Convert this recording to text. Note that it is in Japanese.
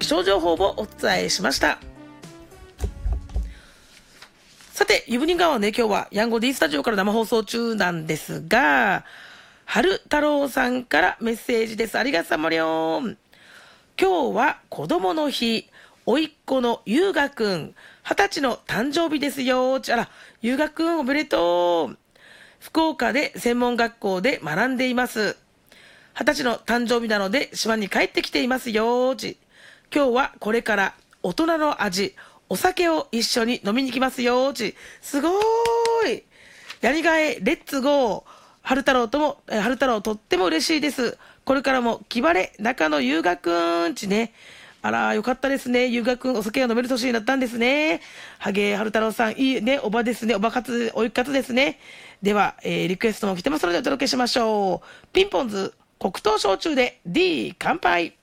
気象情報をお伝えしました。さて、ユブニンガワはね、今日はヤンゴ D スタジオから生放送中なんですが、春太郎さんからメッセージです。ありがとうもりょん。今日は子供の日、おいっ子のゆうがくん、20歳の誕生日ですよ。あら、ゆうがくんおめでとう。福岡で専門学校で学んでいます。20歳の誕生日なので島に帰ってきていますよ。今日はこれから大人の味、お酒を一緒に飲みに来ますよ。すごーい。やりがい、レッツゴー。春太郎とっても嬉しいです。これからも気晴れ、中野優雅くんちね。あら、よかったですね。優雅くん、お酒が飲める年になったんですね。はげ春太郎さん、いいね、おばですね。おいっかつですね。では、リクエストも来てますのでお届けしましょう。ピンポンズ、黒糖焼酎で D 乾杯。